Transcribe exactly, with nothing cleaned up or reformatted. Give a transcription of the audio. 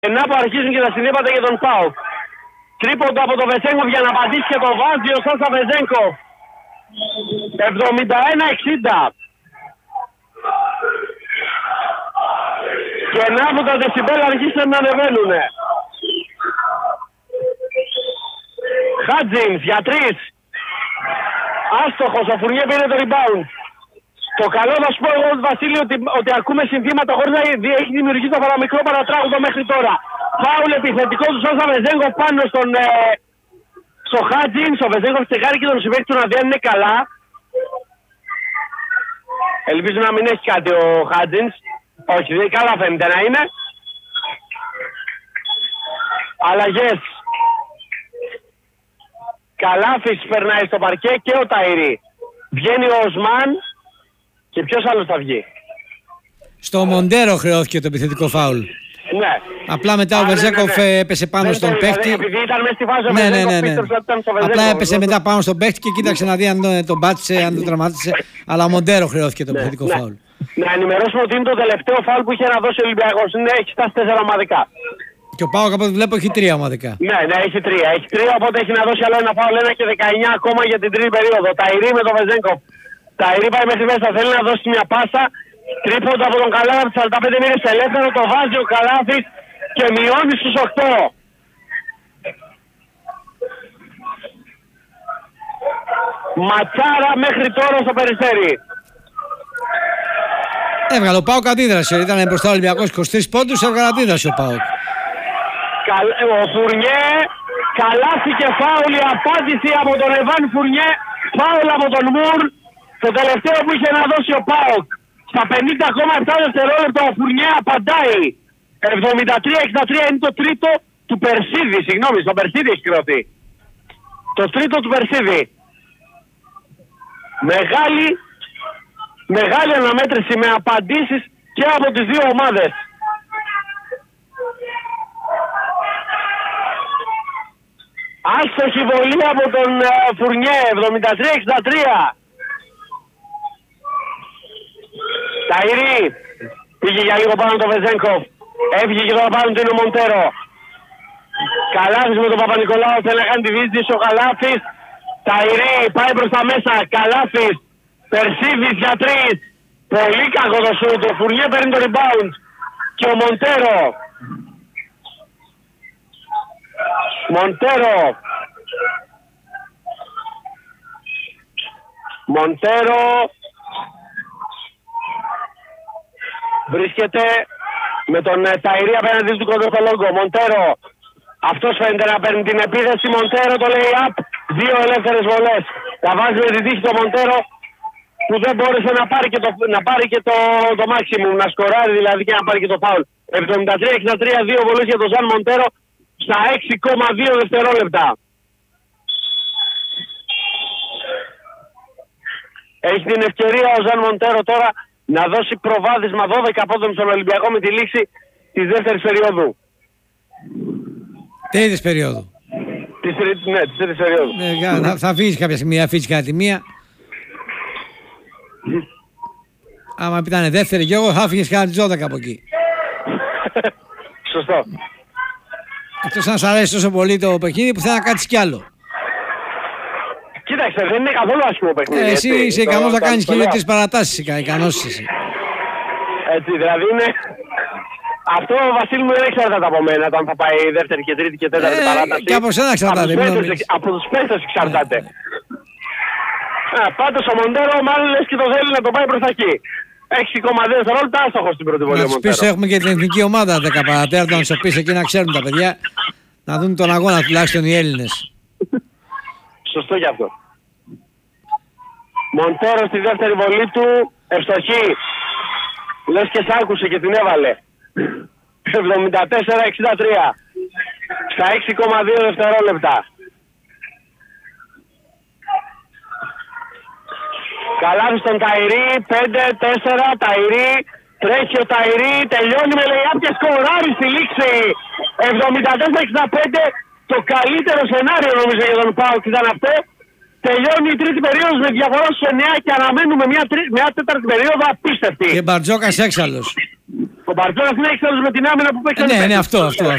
Να που αρχίζουν και τα συνθήματα για τον ΠΑΟΚ. Τρίποντο από τον Βεζέγκοφ για να απαντήσει και το βάζει ο Σάσα Βεζέγκοφ. εβδομήντα ένα εξήντα. Και να που τα δεσιμπέλα αρχίσαν να ανεβαίνουνε. Χάτζινς για τρεις. Άστοχος, ο Φουρνιέ πήρε το rebound. Το καλό θα σου πω εγώ, Βασίλη, ότι, ότι ακούμε συνθήματα χωρίς να έχει δημιουργήσει το παραμικρό παρατράγουδο μέχρι τώρα. Φάουλ επιθετικό του Σάσα Βεζέγκοφ πάνω στον ε, στο Χάτζινς. Ο Βεζέγκοφ τσεκάρει και τον συμπαίχτη του να δει αν είναι καλά. Ελπίζω να μην έχει κάτι ο Χάτζινς. Όχι, καλά φαίνεται να είναι. Αλλαγές. Καλάφης περνάει στο παρκέ και ο Ταϊρή. Βγαίνει ο Οσμάν. Και ποιος άλλος θα βγει? Στο Μοντέρο χρεώθηκε το επιθετικό φάουλ. Ναι. Απλά μετά ο Βεζέγκοφ ναι, ναι, ναι. έπεσε πάνω δεν στον παίχτη. Επειδή ήταν μέσα στη φάση ο ναι, Βεζέγκοφ, ναι, ναι, ναι. Απλά έπεσε μετά πάνω στον παίχτη και κοίταξε να δει αν τον πάτησε, αν τον τραυμάτισε. Αλλά ο Μοντέρο χρεώθηκε το επιθετικό ναι, φάουλ. Να ενημερώσουμε ότι είναι το τελευταίο φάουλ που είχε να δώσει ο Ολυμπιακός. Είναι, έχει φτάσει τέσσερα ομαδικά. Και ο ΠΑΟΚ από ό,τι βλέπω έχει τρία ομαδικά. Ναι, ναι, έχει τρία. Έχει τρία, οπότε έχει να δώσει άλλο ένα φάουλ, ένα και δεκαεννιά ακόμα για την τρίτη περίοδο. Ταϊρή με τον Βεζέγκοφ. Ταϊρή πάει μέχρι μέσα, θέλει να δώσει μια πάσα. Τρίποντα από τον Καλάφη, σαράντα πέντε μήνες ελεύθερο, το βάζει ο Καλάφης και μειώνει στους οκτώ. Ματσάρα μέχρι τώρα στο Περιστέρι. Έβγαλε ο ΠΑΟΚ αντίδραση, ήταν μπροστά ο Ολυμπιακός είκοσι τρεις πόντους, έβγαλε αντίδραση ο ΠΑΟΚ. Ο Φουρνιέ, Καλάφη και φάουλ, η απάντηση από τον Εβάν Φουρνιέ, φάουλ από τον Μουρ. Το τελευταίο που είχε να δώσει ο ΠΑΟΚ. Στα πενήντα κόμμα επτά δευτερόλεπτα ο Φουρνιέ απαντάει. εβδομήντα τρία εξήντα τρία είναι το τρίτο του Περσίδη. Συγγνώμη, στον Περσίδη έχει κρυωθεί. Το τρίτο του Περσίδη. Μεγάλη, μεγάλη αναμέτρηση με απαντήσεις και από τις δύο ομάδες. Άστοχη βολή από τον uh, Φουρνιέ, εβδομήντα τρία εξήντα τρία. Ταϊρή, πήγε για λίγο πάνω το Βεζέγκοφ. Έφυγε και τώρα πάνω του είναι ο Μοντέρο. Καλάφης με τον Παπα-Νικολάου, θέλει να κάνει τη βίζηση ο Καλάφης. Ταϊρή, πάει προς τα μέσα, Καλάφης. Περσίδης για τρεις. Πολύ κακό το σούτ, ο Φουρνιέ παίρνει το rebound. Και ο Μοντέρο. Μοντέρο. Μοντέρο. Βρίσκεται με τον ε, Ταϊρή απέναντι του κοντροφολόγκο. Μοντέρο. Αυτός φαίνεται να παίρνει την επίθεση. Μοντέρο το λέει up. Δύο ελεύθερες βολές. Τα βάζει με την τύχη το Μοντέρο που δεν μπόρεσε να πάρει και το, να πάρει και το, το maximum. Να σκοράρει δηλαδή και να πάρει και το foul. εβδομήντα τρία εξήντα τρία, δύο βολές για τον Ζαν Μοντέρο στα έξι κόμμα δύο δευτερόλεπτα. Έχει την ευκαιρία ο Ζαν Μοντέρο τώρα να δώσει προβάδισμα δώδεκα πόντων στον Ολυμπιακό με τη λήξη της δεύτερης περίοδου. Τρίτης περίοδου. Της τρίτης, ναι, της τρίτης περίοδου. Ναι, θα, θα αφήσεις κάποια στιγμή, θα αφήσεις κάτι μία. Άμα ήταν δεύτερη και εγώ θα άφηγες κάτι δώδεκα από εκεί. Σωστό. Εκτός αν σ' αρέσει τόσο πολύ το παιχνίδι που θέλει να κάτσεις κι άλλο. Κοίταξε, δεν είναι καθόλου άσχημο παιχνίδι. Ε, εσύ έτσι, είσαι ικανός να κάνεις και τρεις παρατάσεις, ικανός εσύ. Έτσι, δηλαδή είναι... Αυτό, Βασίλη μου, δεν εξαρτάται από μένα, όταν θα πάει η δεύτερη και τρίτη και τέταρτη ε, παράταση. Και από σένα εξαρτάται. Από τους παίκτες εξαρτάται. Ε, πάντως ο Μοντέρο μάλλον λες και το θέλει να το πάει προς τα εκεί. έξι κόμμα δύο δευτερόλεπτα άστοχος στην πρώτη βολή. Να τους πεις έχουμε και την εθνική ομάδα δέκα παρατέρτα, να τους πεις εκεί να ξέρουν τα παιδιά, να δουν τον αγώνα τουλάχιστον οι Έλληνες. Σωστό γι' αυτό. Μοντέρο στη δεύτερη βολή του, ευστοχή. Λες και σ' άκουσε και την έβαλε. εβδομήντα τέσσερα εξήντα τρία στα έξι κόμμα δύο δευτερόλεπτα. Καλάβει στον Ταϊρή, πέντε τέσσερα, Ταϊρή, τρέχει ο Ταϊρή, τελειώνει με λέει και σκοράρει στη λήξη. εβδομήντα τέσσερα εξήντα πέντε, το καλύτερο σενάριο νομίζω για τον ΠΑΟΚ ήταν αυτό. Τελειώνει η τρίτη περίοδος με διαφορά στους εννέα και αναμένουμε μια, τρί... μια τέταρτη περίοδο απίστευτη. Και Μπαρτζόκας έξαλλος. Ο Μπαρτζόκας είναι έξαλλος με την άμυνα που παίξει. Ε, ναι, ναι, αυτό, αυτό, αυτό.